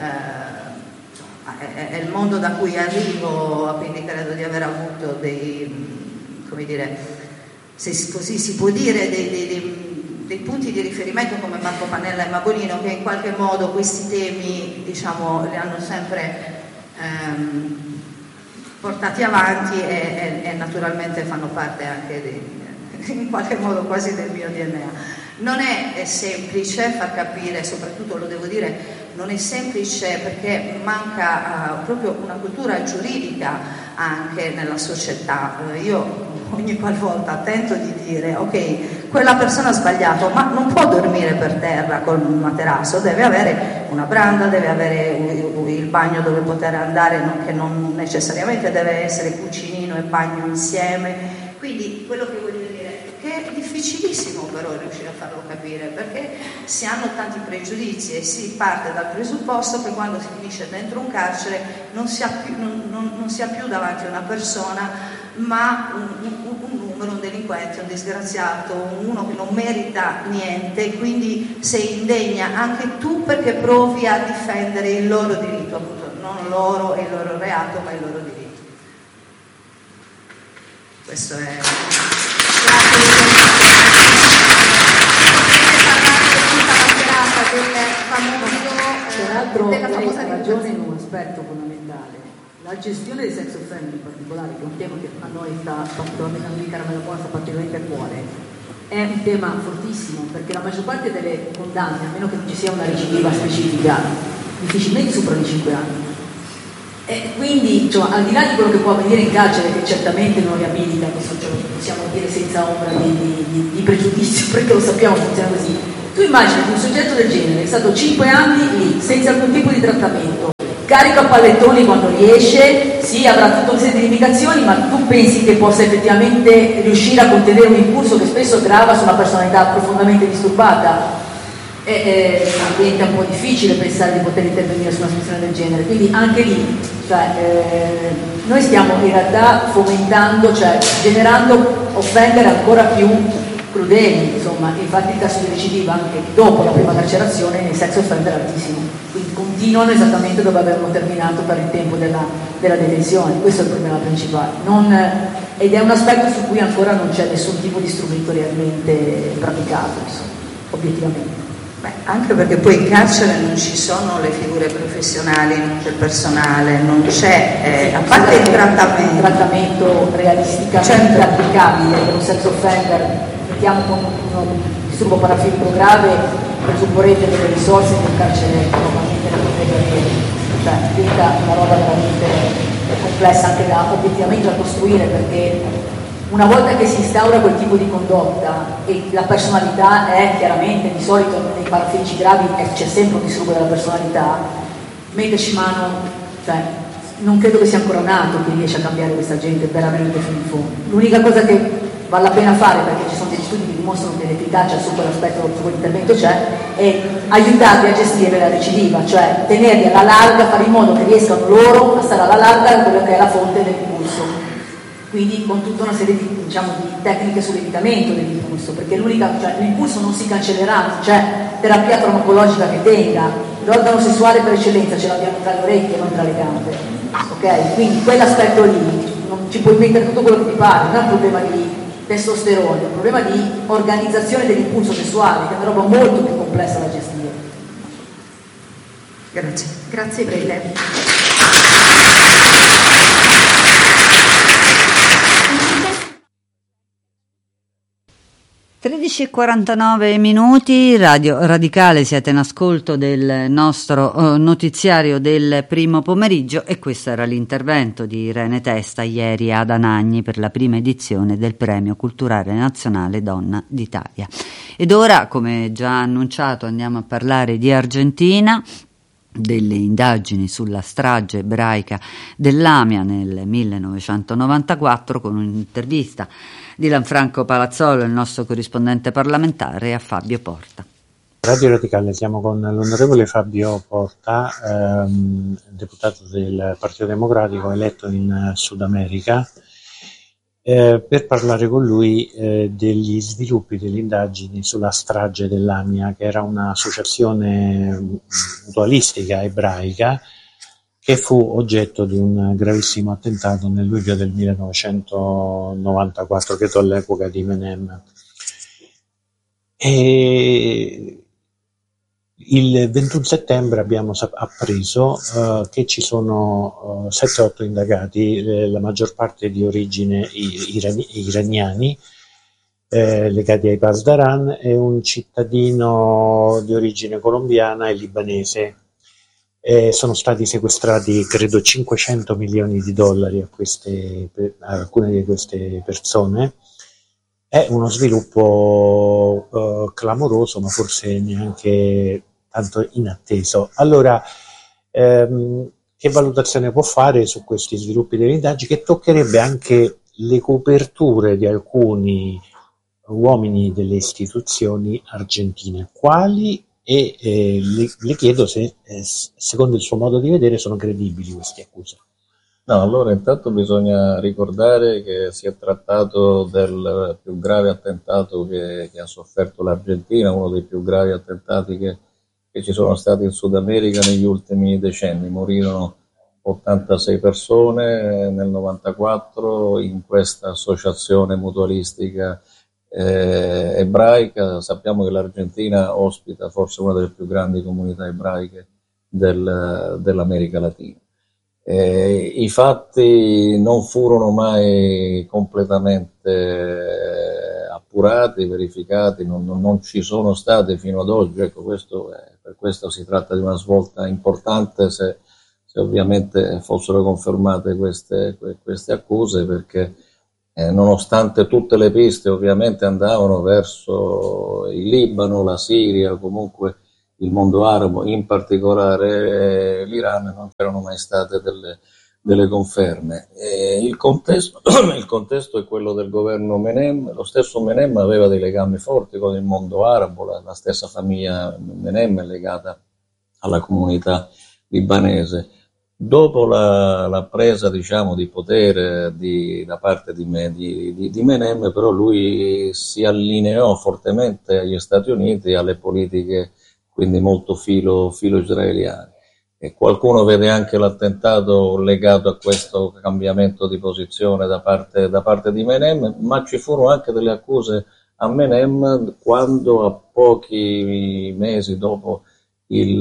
eh, è, è il mondo da cui arrivo, quindi credo di aver avuto dei, come dire, se così si può dire, dei, dei, dei, dei punti di riferimento come Marco Pannella e Mabolino, che in qualche modo questi temi, diciamo, li hanno sempre ehm, portati avanti e, e, e naturalmente fanno parte anche di, in qualche modo quasi del mio D N A. Non è, è semplice far capire, soprattutto lo devo dire, non è semplice perché manca uh, proprio una cultura giuridica anche nella società. Uh, io ogni qualvolta tento di dire ok, quella persona ha sbagliato, ma non può dormire per terra con un materasso, deve avere una branda, deve avere il bagno dove poter andare, non, che non necessariamente deve essere cucinino e bagno insieme. Quindi quello che voglio dire è che è difficilissimo però riuscire a farlo capire, perché si hanno tanti pregiudizi e si parte dal presupposto che quando si finisce dentro un carcere non si ha più, non, non, non si ha più davanti una persona, ma un, un, un numero, un delinquente, un disgraziato, uno che non merita niente, quindi sei indegna anche tu perché provi a difendere il loro diritto, appunto, non loro e il loro reato, ma il loro diritto. Questo è... Peraltro lei ha ragione in un aspetto fondamentale. La gestione del sex offender in particolare, che è un tema che a noi sta particolarmente, a noi di Caramella Buona sta particolarmente a cuore, è un tema fortissimo, perché la maggior parte delle condanne, a meno che non ci sia una recidiva specifica, difficilmente superano i cinque anni. E quindi, cioè, al di là di quello che può avvenire in carcere, che certamente non riabilita, questo ce lo possiamo dire senza ombra di, di, di pregiudizio, perché lo sappiamo, funziona così. Tu immagini un soggetto del genere che è stato cinque anni lì, senza alcun tipo di trattamento, carico a pallettoni quando riesce, sì, avrà tutta una serie di limitazioni, ma tu pensi che possa effettivamente riuscire a contenere un impulso che spesso grava su una personalità profondamente disturbata? E, e, diventa un po' difficile pensare di poter intervenire su una situazione del genere, quindi anche lì, cioè, eh, noi stiamo in realtà fomentando, cioè generando offendere ancora più crudeli, insomma, infatti il tasso di recidiva anche dopo la prima carcerazione nei sex offender è altissimo, quindi continuano esattamente dove avevano terminato per il tempo della, della detenzione. Questo è il problema principale, non, ed è un aspetto su cui ancora non c'è nessun tipo di strumento realmente praticato, insomma, obiettivamente. Beh, anche perché poi in carcere non ci sono le figure professionali, non c'è personale, non c'è, eh, sì, a parte il trattamento. Un trattamento realisticamente certo. applicabile per un sex offender, mettiamo con un disturbo parafilico grave, presupporrebbe delle risorse che un carcere normalmente non potrebbe avere, cioè diventa una roba veramente complessa anche da obiettivamente da costruire, perché una volta che si instaura quel tipo di condotta e la personalità è chiaramente, di solito nei parafilici gravi c'è sempre un disturbo della personalità, metterci mano, cioè non credo che sia ancora nato che riesce a cambiare questa gente veramente fino in fondo. L'unica cosa che vale la pena fare, perché ci sono degli studi che dimostrano che l'efficacia su quell'aspetto, su quell'intervento c'è, è aiutarli a gestire la recidiva, cioè tenerli alla larga, fare in modo che riescano loro a stare alla larga da quello che è la fonte dell'impulso. Quindi con tutta una serie di, diciamo, di tecniche sull'evitamento dell'impulso, perché l'unica, cioè, l'impulso non si cancellerà, non c'è terapia farmacologica che tenga, l'organo sessuale per eccellenza ce l'abbiamo tra le orecchie, non tra le gambe, ok? Quindi quell'aspetto lì, non ci puoi mettere tutto quello che ti pare, non è un problema di testosterone, è un problema di organizzazione dell'impulso sessuale, che è una roba molto più complessa da gestire. Grazie. Grazie mille. tredici e quarantanove minuti, Radio Radicale, siete in ascolto del nostro uh, notiziario del primo pomeriggio e questo era l'intervento di Irene Testa ieri ad Anagni per la prima edizione del Premio Culturale Nazionale Donna d'Italia. Ed ora, come già annunciato, andiamo a parlare di Argentina, delle indagini sulla strage ebraica dell'Lamia nel millenovecentonovantaquattro con un'intervista di Lanfranco Palazzolo, il nostro corrispondente parlamentare, a Fabio Porta. Radio Radicale, siamo con l'onorevole Fabio Porta, ehm, deputato del Partito Democratico eletto in Sud America, eh, per parlare con lui eh, degli sviluppi delle indagini sulla strage dell'Lamia, che era un'associazione mutualistica ebraica che fu oggetto di un gravissimo attentato nel luglio del millenovecentonovantaquattro, credo all'epoca di Menem. E il ventuno settembre abbiamo appreso uh, che ci sono uh, sette otto indagati, eh, la maggior parte di origine irani- iraniani, eh, legati ai Pasdaran, e un cittadino di origine colombiana e libanese. Eh, sono stati sequestrati credo cinquecento milioni di dollari a, queste, a alcune di queste persone. È uno sviluppo uh, clamoroso, ma forse neanche tanto inatteso. Allora, ehm, che valutazione può fare su questi sviluppi delle indagini, che toccherebbe anche le coperture di alcuni uomini delle istituzioni argentine? Quali? E eh, le, le chiedo se, eh, secondo il suo modo di vedere, sono credibili queste accuse. No, allora intanto bisogna ricordare che si è trattato del più grave attentato che, che ha sofferto l'Argentina, uno dei più gravi attentati che, che ci sono stati in Sud America negli ultimi decenni. Morirono ottantasei persone nel novantaquattro in questa associazione mutualistica eh, ebraica. Sappiamo che l'Argentina ospita forse una delle più grandi comunità ebraiche del, dell'America Latina. Eh, I fatti non furono mai completamente eh, appurati, verificati, non, non, non ci sono stati fino ad oggi. Ecco, questo, eh, per questo si tratta di una svolta importante se, se ovviamente fossero confermate queste, queste accuse, perché eh, nonostante tutte le piste ovviamente andavano verso il Libano, la Siria, comunque il mondo arabo, in particolare eh, l'Iran, non c'erano mai state delle, delle conferme. E il, contesto, il contesto è quello del governo Menem. Lo stesso Menem aveva dei legami forti con il mondo arabo, la, la stessa famiglia Menem è legata alla comunità libanese. Dopo la, la presa, diciamo, di potere di, da parte di, di, di, di Menem, però lui si allineò fortemente agli Stati Uniti e alle politiche quindi molto filo, filo israeliani. E qualcuno vede anche l'attentato legato a questo cambiamento di posizione da parte, da parte di Menem, ma ci furono anche delle accuse a Menem quando a pochi mesi dopo il,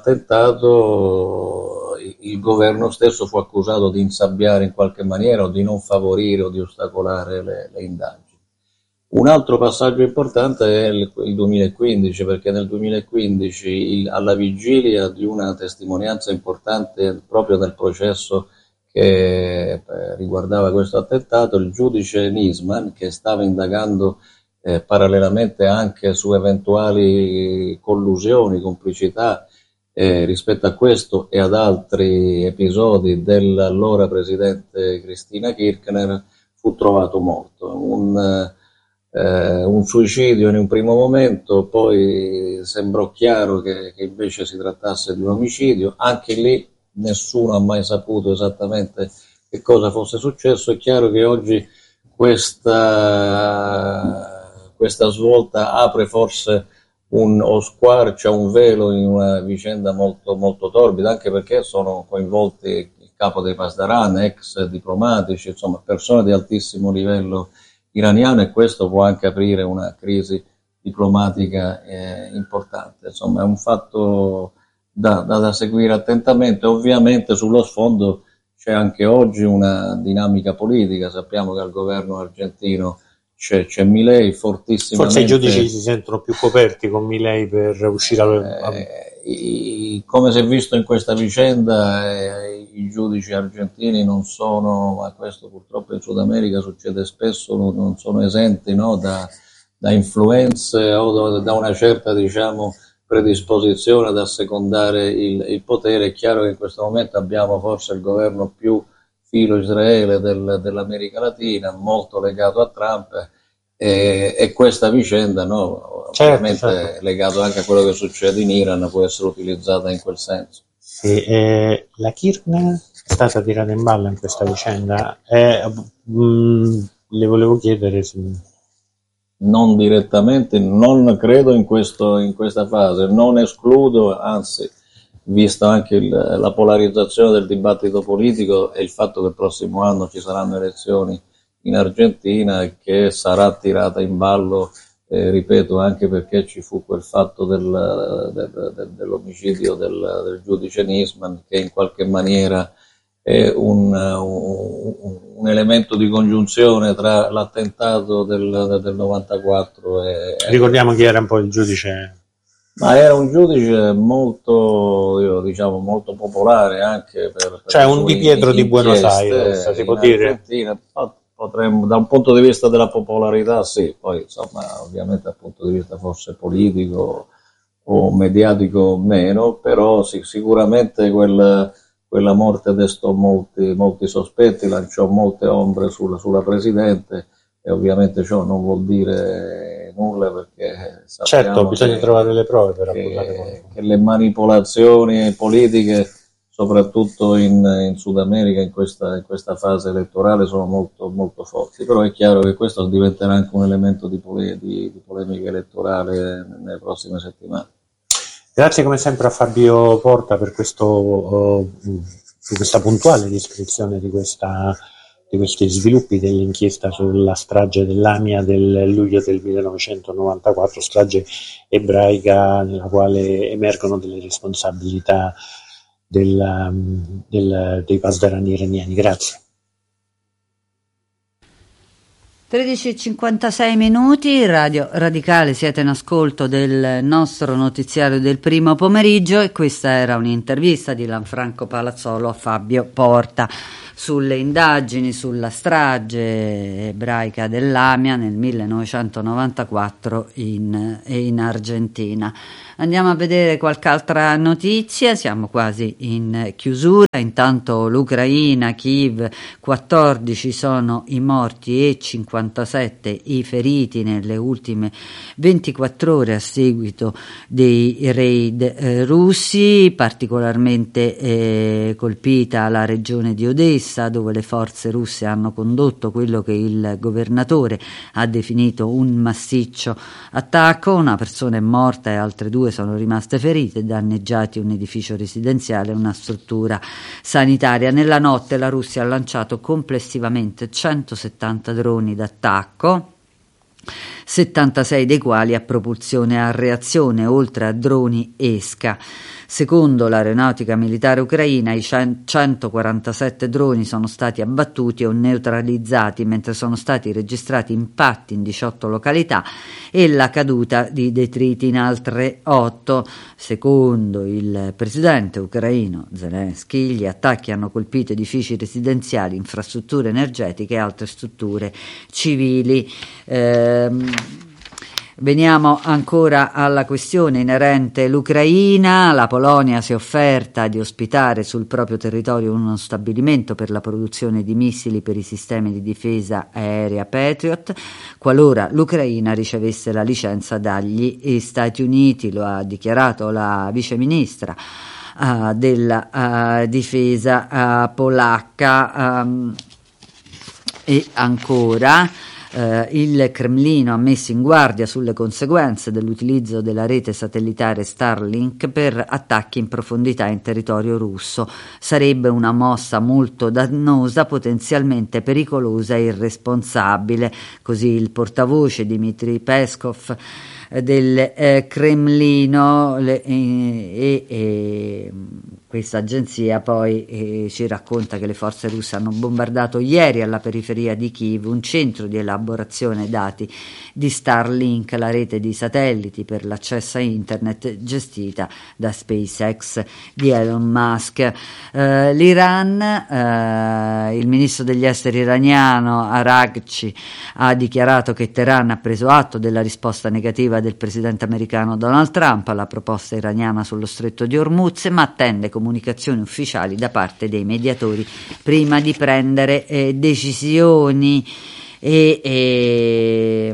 l'attentato il, il governo stesso fu accusato di insabbiare in qualche maniera o di non favorire o di ostacolare le, le indagini. Un altro passaggio importante è il, il duemilaquindici, perché nel duemilaquindici, il, alla vigilia di una testimonianza importante proprio nel processo che eh, riguardava questo attentato, il giudice Nisman, che stava indagando eh, parallelamente anche su eventuali collusioni, complicità eh, rispetto a questo e ad altri episodi dell'allora presidente Cristina Kirchner, fu trovato morto. Un, Eh, un suicidio in un primo momento, poi sembrò chiaro che, che invece si trattasse di un omicidio. Anche lì nessuno ha mai saputo esattamente che cosa fosse successo. È chiaro che oggi questa, questa svolta apre forse un, o squarcia un velo in una vicenda molto, molto torbida, anche perché sono coinvolti il capo dei Pasdaran, ex diplomatici, insomma persone di altissimo livello iraniano, e questo può anche aprire una crisi diplomatica eh, importante. Insomma, è un fatto da, da, da seguire attentamente. Ovviamente sullo sfondo c'è anche oggi una dinamica politica. Sappiamo che al governo argentino c'è, c'è Milei fortissimamente. Forse i giudici si sentono più coperti con Milei per uscire a... Eh, i, come si è visto in questa vicenda, eh, i giudici argentini non sono, ma questo purtroppo in Sud America succede spesso, non, non sono esenti, no, da, da influenze o da, da una certa, diciamo, predisposizione ad assecondare il, il potere. È chiaro che in questo momento abbiamo forse il governo più filo Israele del, dell'America Latina, molto legato a Trump. E, e questa vicenda, no, certo, ovviamente certo. legato anche a quello che succede in Iran, può essere utilizzata in quel senso. Sì, eh, la Kirchner è stata tirata in ballo in questa vicenda. Eh, mh, le volevo chiedere se... Non direttamente, non credo in, questo, in questa fase, non escludo, anzi, vista anche il, la polarizzazione del dibattito politico e il fatto che il prossimo anno ci saranno elezioni in Argentina, che sarà tirata in ballo, eh, ripeto, anche perché ci fu quel fatto del, del, del, dell'omicidio del, del giudice Nisman, che in qualche maniera è un, un, un elemento di congiunzione tra l'attentato del, del novantaquattro e... Ricordiamo chi era un po' il giudice... Ma era un giudice molto, io, diciamo, molto popolare anche per... per cioè un Di Pietro di Buenos Aires, si può dire? Argentina. Potremmo, da un punto di vista della popolarità, sì, poi insomma, ovviamente dal punto di vista forse politico o mediatico meno, però sì, sicuramente quel, quella morte destò molti, molti sospetti, lanciò molte ombre sulla, sulla Presidente, e ovviamente ciò non vuol dire nulla, perché sappiamo certo, bisogna che, trovare le prove per che, accusare che le manipolazioni politiche, soprattutto in, in Sud America, in questa, in questa fase elettorale, sono molto, molto forti. Però è chiaro che questo diventerà anche un elemento di, pole, di, di polemica elettorale nelle prossime settimane. Grazie come sempre a Fabio Porta per questo, uh, questa puntuale descrizione di, questa, di questi sviluppi dell'inchiesta sulla strage dell'Amia del luglio del millenovecentonovantaquattro, strage ebraica nella quale emergono delle responsabilità del, del, dei pasdaran iraniani. Grazie. tredici e cinquantasei minuti, Radio Radicale, siete in ascolto del nostro notiziario del primo pomeriggio e questa era un'intervista di Lanfranco Palazzolo a Fabio Porta sulle indagini sulla strage ebraica dell'Amia nel millenovecentonovantaquattro in, in Argentina. Andiamo a vedere qualche altra notizia, siamo quasi in chiusura. Intanto l'Ucraina, Kiev, quattordici sono i morti e cinquantasette i feriti nelle ultime ventiquattro ore a seguito dei raid eh, russi, particolarmente eh, colpita la regione di Odessa, dove le forze russe hanno condotto quello che il governatore ha definito un massiccio attacco. Una persona è morta e altre due sono rimaste ferite, danneggiati un edificio residenziale e una struttura sanitaria. Nella notte la Russia ha lanciato complessivamente centosettanta droni d'attacco, settantasei dei quali a propulsione a reazione, oltre a droni ESCA. Secondo l'aeronautica militare ucraina, i centoquarantasette droni sono stati abbattuti o neutralizzati, mentre sono stati registrati impatti in diciotto località e la caduta di detriti in altre otto. Secondo il presidente ucraino Zelensky, gli attacchi hanno colpito edifici residenziali, infrastrutture energetiche e altre strutture civili. Ehm, Veniamo ancora alla questione inerente l'Ucraina. La Polonia si è offerta di ospitare sul proprio territorio uno stabilimento per la produzione di missili per i sistemi di difesa aerea Patriot, qualora l'Ucraina ricevesse la licenza dagli Stati Uniti. Lo ha dichiarato la viceministra uh, della uh, difesa uh, polacca. Um, e ancora Uh, il Cremlino ha messo in guardia sulle conseguenze dell'utilizzo della rete satellitare Starlink per attacchi in profondità in territorio russo. Sarebbe una mossa molto dannosa, potenzialmente pericolosa e irresponsabile, così il portavoce Dmitry Peskov del eh, Cremlino le, eh, e, e questa agenzia poi eh, ci racconta che le forze russe hanno bombardato ieri alla periferia di Kiev un centro di elaborazione dati di Starlink, la rete di satelliti per l'accesso a internet gestita da SpaceX di Elon Musk. Eh, L'Iran, eh, il ministro degli esteri iraniano Araghchi ha dichiarato che Teheran ha preso atto della risposta negativa del presidente americano Donald Trump alla proposta iraniana sullo stretto di Hormuz, ma attende comunicazioni ufficiali da parte dei mediatori prima di prendere eh, decisioni. E, e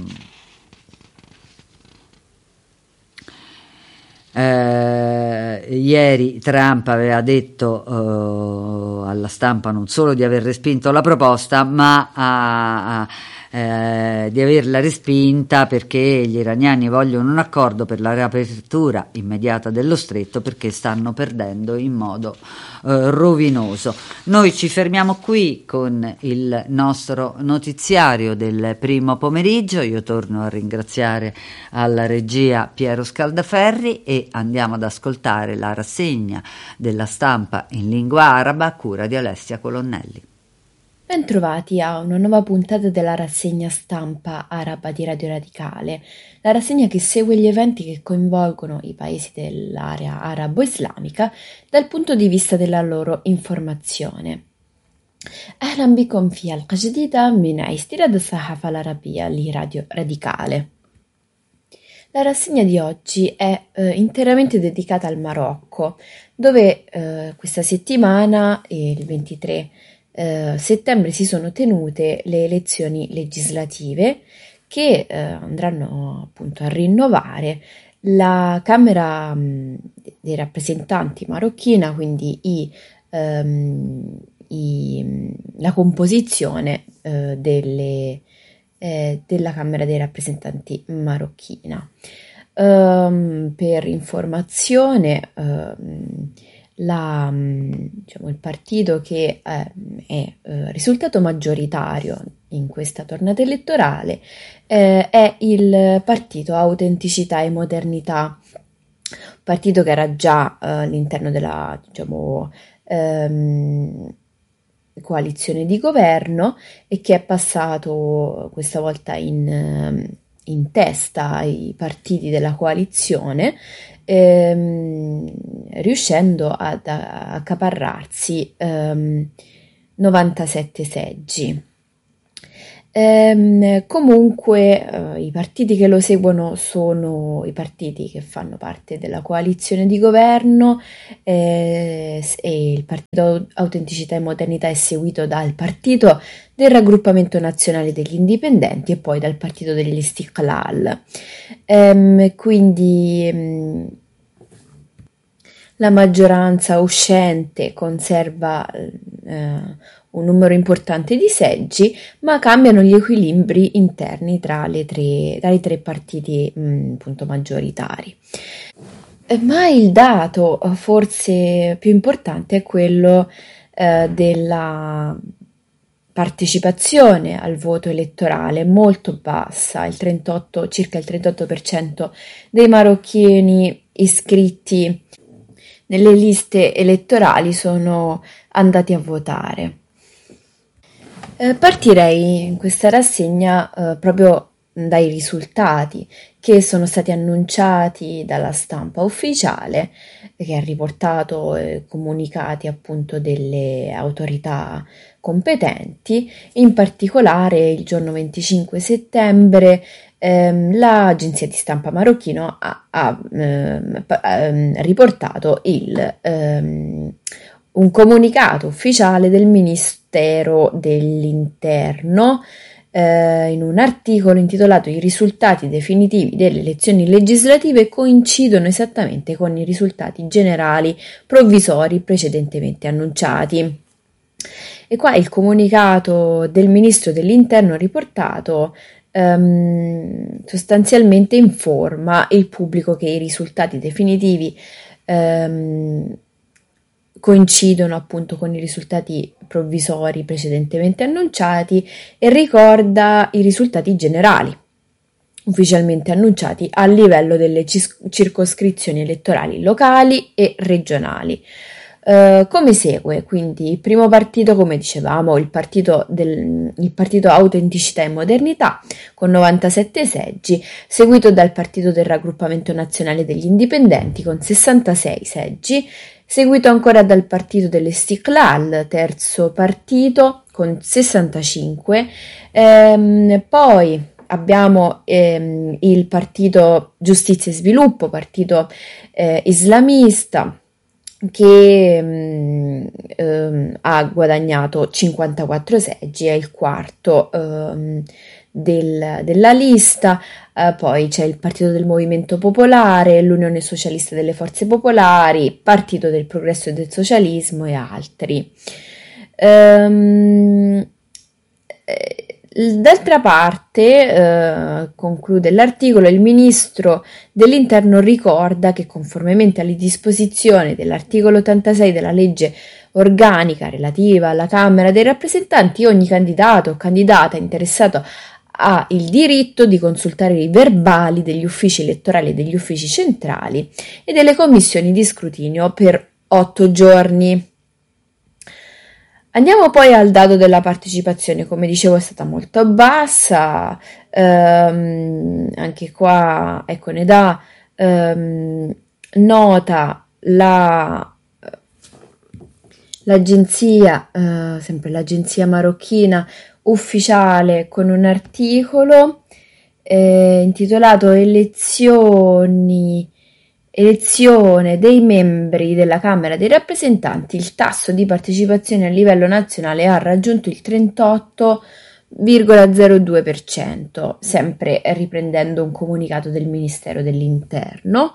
eh, ieri Trump aveva detto eh, alla stampa non solo di aver respinto la proposta, ma a, a Eh, di averla respinta perché gli iraniani vogliono un accordo per la riapertura immediata dello stretto, perché stanno perdendo in modo eh, rovinoso. Noi ci fermiamo qui con il nostro notiziario del primo pomeriggio. Io torno a ringraziare alla regia Piero Scaldaferri e andiamo ad ascoltare la rassegna della stampa in lingua araba a cura di Alessia Colonnelli. Bentrovati a una nuova puntata della rassegna stampa araba di Radio Radicale, la rassegna che segue gli eventi che coinvolgono i paesi dell'area arabo-islamica dal punto di vista della loro informazione. أهلا بكم في حلقة جديدة من استيراد الصحافة العربية لراديو Radicale. La rassegna di oggi è eh, interamente dedicata al Marocco, dove eh, questa settimana, il ventitré Uh, settembre, si sono tenute le elezioni legislative che uh, andranno appunto a rinnovare la Camera um, dei rappresentanti marocchina, quindi i, um, i, la composizione uh, delle, eh, della Camera dei rappresentanti marocchina. Um, per informazione, um, La, diciamo, il partito che eh, è eh, risultato maggioritario in questa tornata elettorale eh, è il partito Autenticità e Modernità, partito che era già eh, all'interno della, diciamo, ehm, coalizione di governo e che è passato questa volta in, in testa ai partiti della coalizione, ehm, riuscendo ad accaparrarsi ehm, novantasette seggi. Ehm, comunque eh, i partiti che lo seguono sono i partiti che fanno parte della coalizione di governo, eh, e il partito Autenticità e Modernità è seguito dal partito del Raggruppamento Nazionale degli Indipendenti e poi dal partito degli Istiqlal. Ehm, quindi mh, la maggioranza uscente conserva eh, un numero importante di seggi, ma cambiano gli equilibri interni tra, le tre, tra i tre partiti mh, appunto maggioritari. Ma il dato forse più importante è quello eh, della partecipazione al voto elettorale, molto bassa, il trentotto, circa il trentotto per cento dei marocchini iscritti nelle liste elettorali sono andati a votare. Eh, partirei in questa rassegna eh, proprio dai risultati che sono stati annunciati dalla stampa ufficiale, che ha riportato eh, comunicati appunto delle autorità competenti. In particolare il giorno venticinque settembre ehm, l'agenzia di stampa marocchino ha, ha ehm, ehm, riportato il, ehm, un comunicato ufficiale del Ministero dell'Interno eh, in un articolo intitolato "I risultati definitivi delle elezioni legislative coincidono esattamente con i risultati generali provvisori precedentemente annunciati". E qua il comunicato del Ministro dell'Interno riportato ehm, sostanzialmente informa il pubblico che i risultati definitivi ehm, coincidono appunto con i risultati provvisori precedentemente annunciati e ricorda i risultati generali ufficialmente annunciati a livello delle circoscrizioni elettorali locali e regionali. Uh, come segue, quindi il primo partito, come dicevamo, il partito, del, il partito Autenticità e Modernità con novantasette seggi, seguito dal partito del Raggruppamento Nazionale degli Indipendenti con sessantasei seggi, seguito ancora dal partito dell'Istiqlal, terzo partito con sessantacinque, ehm, poi abbiamo ehm, il partito Giustizia e Sviluppo, partito eh, islamista, che mh, ehm, ha guadagnato cinquantaquattro seggi, è il quarto ehm, del, della lista. Eh, poi c'è il Partito del Movimento Popolare, l'Unione Socialista delle Forze Popolari, Partito del Progresso e del Socialismo e altri. Ehm, eh, D'altra parte, eh, conclude l'articolo, il Ministro dell'Interno ricorda che conformemente alle disposizioni dell'articolo ottantasei della legge organica relativa alla Camera dei Rappresentanti, ogni candidato o candidata interessato ha il diritto di consultare i verbali degli uffici elettorali e degli uffici centrali e delle commissioni di scrutinio per otto giorni. Andiamo poi al dato della partecipazione, come dicevo è stata molto bassa, ehm, anche qua ecco ne dà ehm, nota la, l'agenzia, eh, sempre l'agenzia marocchina ufficiale con un articolo eh, intitolato Elezioni Elezione dei membri della Camera dei Rappresentanti, il tasso di partecipazione a livello nazionale ha raggiunto il trentotto virgola zero due per cento, sempre riprendendo un comunicato del Ministero dell'Interno.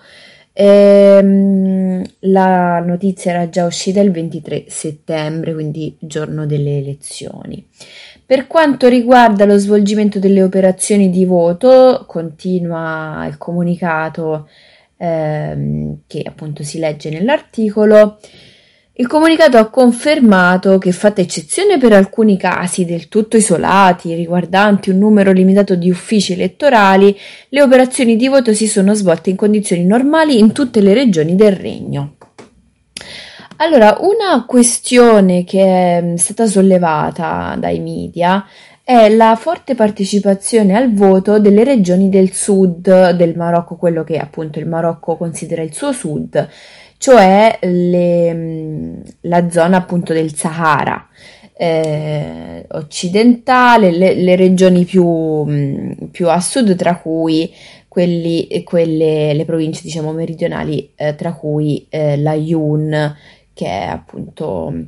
Ehm, la notizia era già uscita il ventitré settembre, quindi giorno delle elezioni. Per quanto riguarda lo svolgimento delle operazioni di voto, continua il comunicato che appunto si legge nell'articolo, Il comunicato ha confermato che, fatta eccezione per alcuni casi del tutto isolati riguardanti un numero limitato di uffici elettorali, le operazioni di voto si sono svolte in condizioni normali in tutte le regioni del Regno. Allora, una questione che è stata sollevata dai media è la forte partecipazione al voto delle regioni del sud del Marocco, quello che appunto il Marocco considera il suo sud, cioè le, la zona appunto del Sahara eh, occidentale, le, le regioni più, più a sud, tra cui quelli, quelle, le province diciamo meridionali, eh, tra cui eh, la Yun, che è appunto